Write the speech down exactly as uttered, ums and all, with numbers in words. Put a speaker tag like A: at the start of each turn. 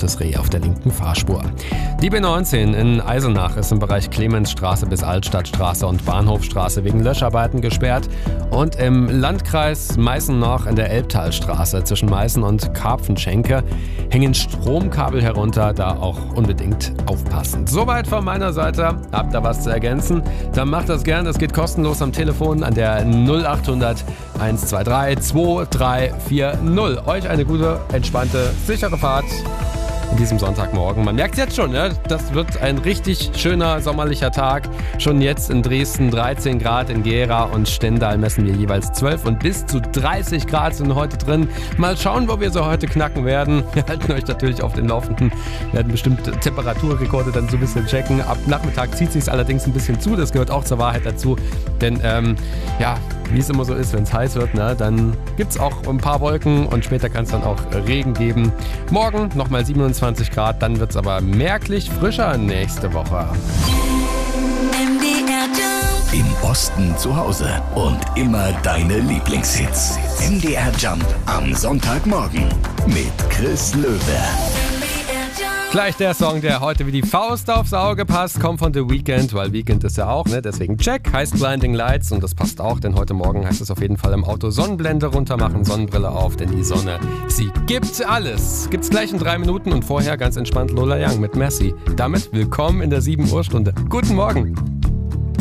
A: totes Reh auf der linken Fahrspur. Die B neunzehn in Eisenach ist im Bereich Clemensstraße bis Altstadtstraße und Bahnhofstraße wegen Löscharbeiten gesperrt. Und im Landkreis Meißen noch in der Elbtalstraße zwischen Meißen und Karpfenschenke hängen Stromkabel herunter, da auch unbedingt aufpassen. Soweit von meiner Seite. Habt ihr was zu ergänzen? Dann macht das gern. Das geht kostenlos am Telefon an der null achthundert eins zwei drei zwei drei vier null. Euch eine gute, entspannte, sichere Fahrt in diesem Sonntagmorgen. Man merkt es jetzt schon, ne? Das wird ein richtig schöner sommerlicher Tag. Schon jetzt in Dresden dreizehn Grad, in Gera und Stendal messen wir jeweils zwölf und bis zu dreißig Grad sind heute drin. Mal schauen, wo wir so heute knacken werden. Wir halten euch natürlich auf den Laufenden, wir werden bestimmt Temperaturrekorde dann so ein bisschen checken. Ab Nachmittag zieht sich allerdings ein bisschen zu, das gehört auch zur Wahrheit dazu, denn ähm, ja, wie es immer so ist, wenn es heiß wird, ne, dann gibt es auch ein paar Wolken und später kann es dann auch Regen geben. Morgen nochmal siebenundzwanzig Grad, dann wird es aber merklich frischer nächste Woche.
B: Im Osten zu Hause und immer deine Lieblingshits. M D R Jump am Sonntagmorgen mit Chris Löwe.
A: Gleich der Song, der heute wie die Faust aufs Auge passt, kommt von The Weeknd, weil Weekend ist ja auch, ne? Deswegen check, heißt Blinding Lights und das passt auch, denn heute Morgen heißt es auf jeden Fall im Auto Sonnenblende runter machen, Sonnenbrille auf, denn die Sonne, sie gibt alles. Gibt's gleich in drei Minuten und vorher ganz entspannt Lola Young mit Merci. Damit willkommen in der sieben Uhr Stunde. Guten Morgen.